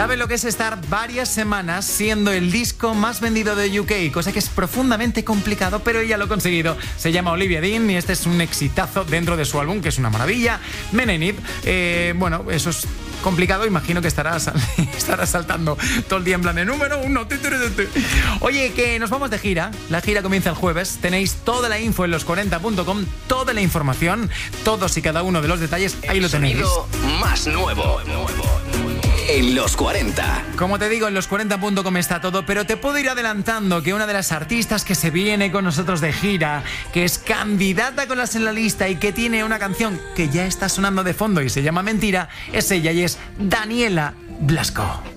¿Sabe lo que es estar varias semanas siendo el disco más vendido de UK? Cosa que es profundamente complicado, pero ella lo ha conseguido. Se llama Olivia Dean y este es un exitazo dentro de su álbum, que es una maravilla. Men in It. Bueno, eso es complicado, imagino que estará saltando todo el día en plan de número uno. Oye, que nos vamos de gira. La gira comienza el jueves. Tenéis toda la info en los40.com, toda la información, todos y cada uno de los detalles. Ahí lo tenéis. El sonido más nuevo en los 40. Como te digo, en los40.com está todo, pero te puedo ir adelantando que una de las artistas que se viene con nosotros de gira, que es candidata con las en la lista y que tiene una canción que ya está sonando de fondo y se llama Mentira, es ella y es Daniela Blasco.